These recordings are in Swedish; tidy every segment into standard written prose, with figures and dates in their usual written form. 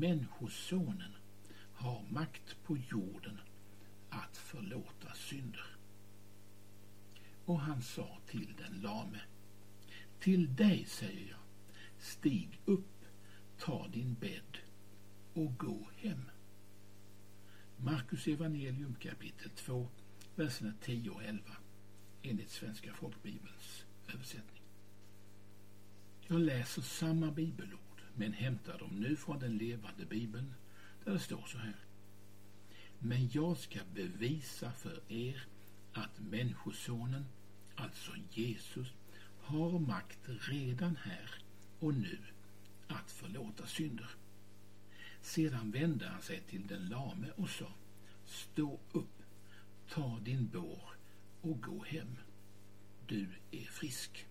Människosonen har makt på jorden att förlåta synder. Och han sa till den lame: till dig säger jag, stig upp, ta din bädd och gå hem. Markus evangelium kapitel 2, verserna 10 och 11 enligt Svenska folkbibelns översättning. Jag läser samma bibelord men hämtar dem nu från den levande bibeln, där det står så här: men jag ska bevisa för er att Människosonen, alltså Jesus, har makt redan här och nu att förlåta synder. Sedan vände han sig till den lame och sa: stå upp, ta din bår och gå hem. Du är frisk.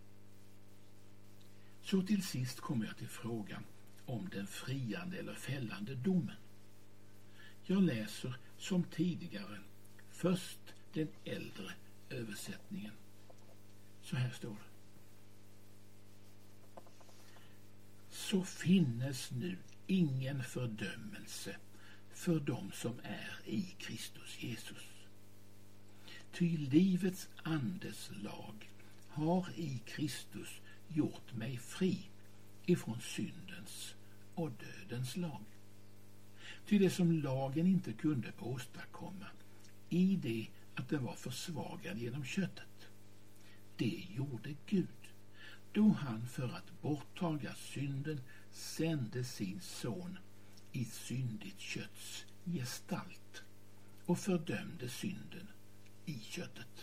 Så till sist kommer jag till frågan om den friande eller fällande domen. Jag läser som tidigare först den äldre översättningen. Så här står det: så finnes nu ingen fördömelse för dem som är i Kristus Jesus. Ty livets andes lag har i Kristus gjort mig fri ifrån syndens och dödens lag. Ty det som lagen inte kunde åstadkomma, i det att den var försvagad genom köttet, det gjorde Gud, då han för att borttaga synden sände sin son i syndigt kötts gestalt och fördömde synden i köttet.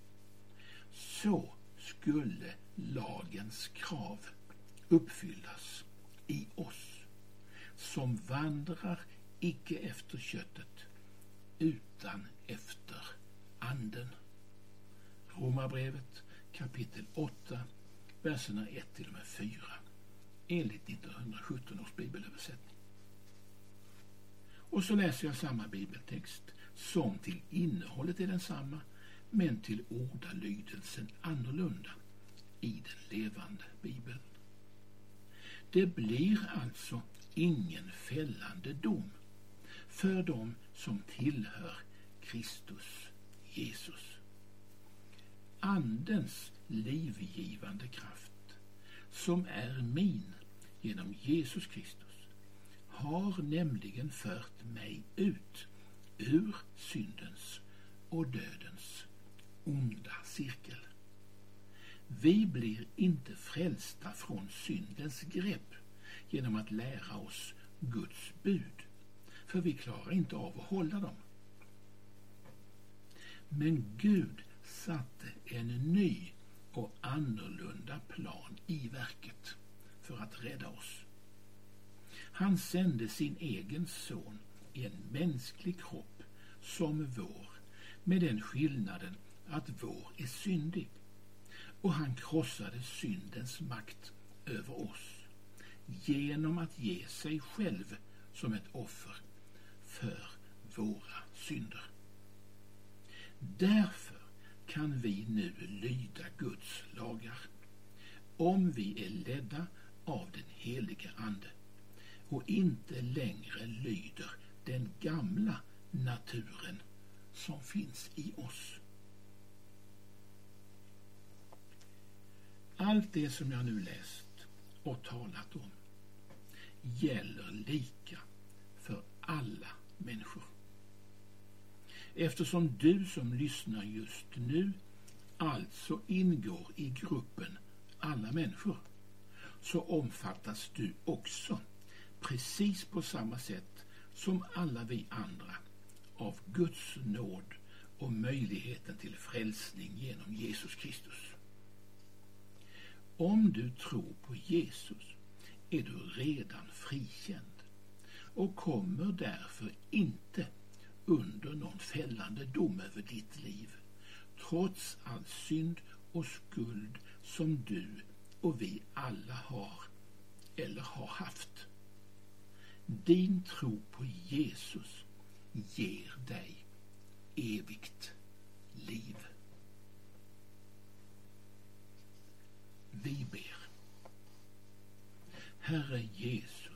Så skulle lagens krav uppfyllas i oss som vandrar icke efter köttet utan efter anden. Romarbrevet kapitel 8, verserna 1-4 enligt 1917 års bibelöversättning. Och så läser jag samma bibeltext som till innehållet är densamma, men till ordalydelsen annorlunda i den levande bibeln. Det blir alltså ingen fällande dom för dem som tillhör Kristus Jesus. Andens livgivande kraft, som är min genom Jesus Kristus, har nämligen fört mig ut ur syndens och dödens onda cirkel. Vi blir inte frälsta från syndens grepp genom att lära oss Guds bud, för vi klarar inte av att hålla dem. Men Gud satte en ny och annorlunda plan i verket för att rädda oss. Han sände sin egen son i en mänsklig kropp som vår, med den skillnaden att vår är syndig, och han krossade syndens makt över oss genom att ge sig själv som ett offer för våra synder. Därför kan vi nu lyda Guds lagar, om vi är ledda av den helige ande och inte längre lyder den gamla naturen som finns i oss. Allt det som jag nu läst och talat om gäller lika för alla människor. Eftersom du som lyssnar just nu alltså ingår i gruppen alla människor, så omfattas du också precis på samma sätt som alla vi andra av Guds nåd och möjligheten till frälsning genom Jesus Kristus. Om du tror på Jesus är du redan frikänd och kommer därför inte under någon fällande dom över ditt liv, trots all synd och skuld som du och vi alla har eller har haft. Din tro på Jesus ger dig evigt liv. Vi ber. Herre Jesus,